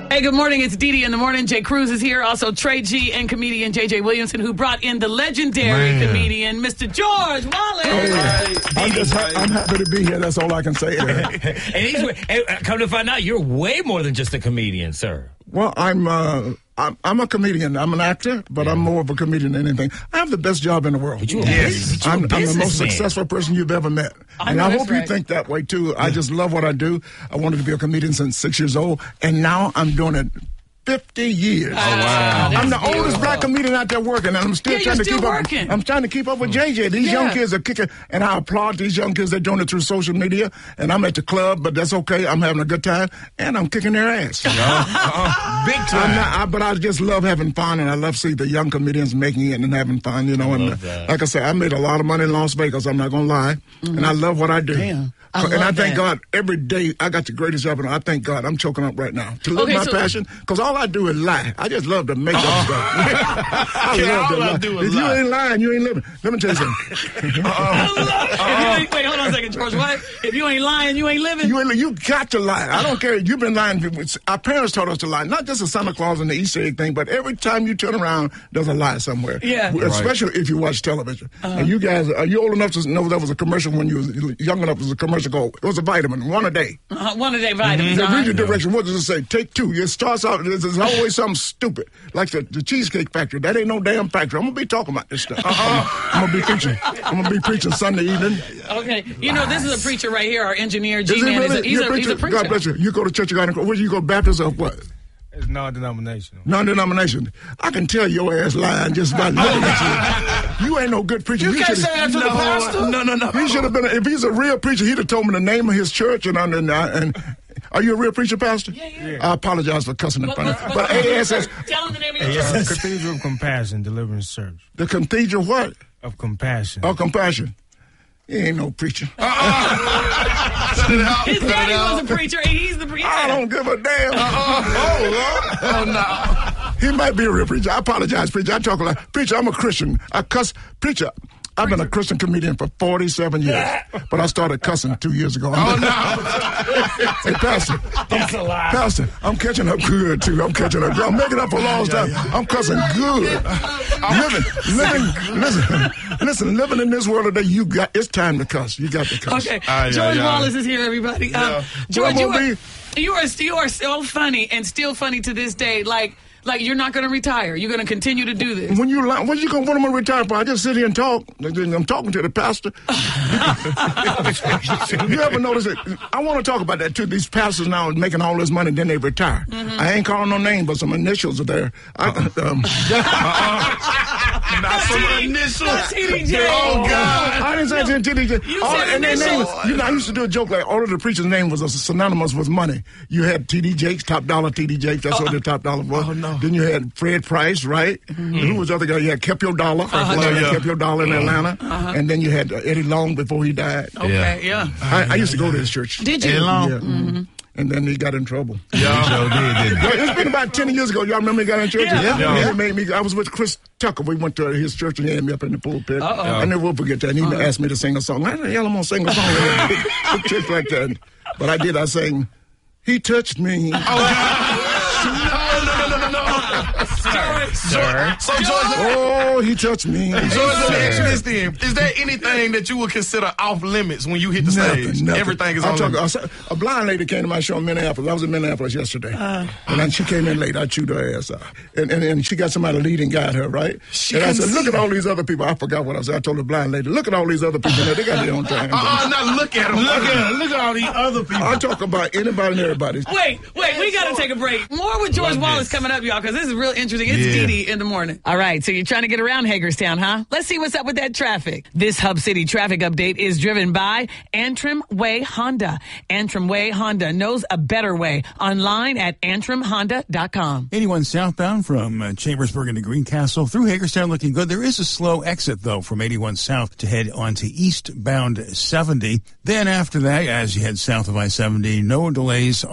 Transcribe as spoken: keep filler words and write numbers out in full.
Hey, good morning. It's Dee Dee in the morning. Jay Cruz is here. Also, Trey G and comedian J J Williamson, who brought in the legendary Man. comedian, Mister George Wallace. Hey, right. I'm just ha- I'm happy to be here. That's all I can say. and he's and come to find out, you're way more than just a comedian, sir. Well, I'm uh, I'm, I'm a comedian. I'm an actor, but yeah. I'm more of a comedian than anything. I have the best job in the world. But you yes. I'm, I'm the most man. successful person you've ever met. I and I hope right. you think that way, too. Yeah. I just love what I do. I wanted to be a comedian since six years old, and now I'm doing it fifty years. Oh, wow. I'm the beautiful. oldest black comedian out there working, and I'm still yeah, trying to still keep working. up. I'm trying to keep up with J J. These yeah. young kids are kicking, and I applaud these young kids. They're doing it through social media, and I'm at the club, but that's okay. I'm having a good time, and I'm kicking their ass. Yeah. uh-uh. Big time. Not, I, but I just love having fun, and I love seeing the young comedians making it and having fun, you know. And uh, like I said, I made a lot of money in Las Vegas. I'm not going to lie, mm-hmm. and I love what I do. Damn. I and I thank that. God every day I got the greatest job, and I thank God I'm choking up right now to live okay, my so, passion, because all I do is lie. I just love to make uh-oh. up stuff. I yeah, love to lie. Do is if lie. you ain't lying, you ain't living. Let me tell you something. uh-oh. Ain't, wait, hold on a second, George. What? If you ain't lying, you ain't living? You, ain't, you got to lie. I don't care. You've been lying. Our parents taught us to lie. Not just the Santa Claus and the Easter egg thing, but every time you turn around, there's a lie somewhere. Yeah. Especially right. if you watch television. Uh-huh. And you guys, are you old enough to know there was a commercial when you was young enough? It was a commercial called, it was a vitamin, one a day. Uh, one a day vitamins. Mm-hmm. Uh-huh. Read the direction. What does it say? Take two. It starts out, there's always something stupid. Like the, the Cheesecake Factory. That ain't no damn factory. I'm going to be talking about this stuff. Uh-uh. I'm going to be preaching. I'm going to be preaching Sunday evening. Okay. You know, this is a preacher right here, our engineer, G-Man. Is, really? is a, he's, a, he's a preacher. God bless you. You go to Church of God in Christ. Where you go, Baptist or what? It's non-denominational. Non-denominational. I can tell your ass lying just by looking at you. You ain't no good preacher. You he can't say that to no, the pastor? No, no, no. He should have been, a, if he's a real preacher, he'd have told me the name of his church. And, and, and are you a real preacher, Pastor? Yeah, yeah. I apologize for cussing in front of you. But A S S. Tell him the name of your uh, church. Cathedral of Compassion Deliverance Church. The Cathedral what? Of Compassion. Of Compassion. He ain't no preacher. Uh-uh. His daddy was a preacher, and he's the preacher. I don't give a damn. Uh-uh. Oh, Lord. Oh, no. He might be a real preacher. I apologize, preacher. I talk a lot. Preacher, I'm a Christian. I cuss. Preacher, I've been a Christian comedian for forty-seven years, but I started cussing two years ago. Oh, no. Hey, Pastor. That's I'm, a lie. Pastor, I'm catching up good, too. I'm catching up good. I'm making up for lost time. I'm cussing good. I'm living, living, listen, listen, living in this world today, you got, it's time to cuss. You got to cuss. Okay. Uh, yeah, George yeah. Wallace is here, everybody. Yeah. Um, George, you Well, are, you, are, you are so funny and still funny to this day. Like, Like, you're not going to retire. You're going to continue to do this. When you lie, what you going to want to retire for? I just sit here and talk. I'm talking to the pastor. You ever notice it? I want to talk about that, too. These pastors now are making all this money, then they retire. Mm-hmm. I ain't calling no name, but some initials are there. I, um, uh-uh. Not some initials. T D J. Oh, God. I didn't say No. T D J. You all, said and their name initials. was, you know, I used to do a joke like all of the preachers' name was synonymous with money. You had T D Jakes, Top Dollar T D Jakes. That's Oh. what the Top Dollar was. Oh, no. Then you had Fred Price, right? Mm-hmm. Who was the other guy? You had Kept Your Dollar. Uh-huh. Florida, Yeah. Kept Your Dollar in Atlanta. Uh-huh. And then you had uh, Eddie Long before he died. Okay, yeah. I, I used to go to his church. Did you? Eddie Long? Yeah. Mm-hmm. And then he got in trouble. Yeah, sure did, didn't he? Well, it's been about ten years ago. Y'all remember he got in church? Yeah. Yeah. Yeah. And he made me, I was with Chris Tucker. We went to his church and he had me up in the pulpit. Uh-oh. I never will forget that. And he Uh-oh. asked me to sing a song. How the hell am I going to sing a song with a big, big church like that? But I did. I sang, He Touched Me. Oh, God. No, no, no, no, no. Sir. Sir. So, George, Oh, he touched me. George, let me ask you this then. Is there anything that you would consider off limits when you hit the stage? Nothing, nothing. Everything is I'm on talking, limits. a, a blind lady came to my show in Minneapolis. I was in Minneapolis yesterday. Uh, and then she came in late. I chewed her ass out. And, and, and she got somebody to lead and guide her, right? She and I couldn't said, look see at all these other people. I forgot what I said. I told the blind lady, look at all these other people. They got their own time. Uh-uh, now look at him. Look at him. Look at all these other people. I talk about anybody and everybody. Wait, wait, we got to take a break. More with George Love Wallace this. coming up, y'all, because this is real interesting. It's Yeah. Dee Dee in the morning. All right, so you're trying to get around Hagerstown, huh? Let's see what's up with that traffic. This Hub City traffic update is driven by Antrim Way Honda. Antrim Way Honda knows a better way. Online at antrim honda dot com. eighty-one southbound from uh, Chambersburg into Greencastle through Hagerstown looking good. There is a slow exit, though, from eighty-one south to head onto eastbound seventy. Then after that, as you head south of I seventy, no delays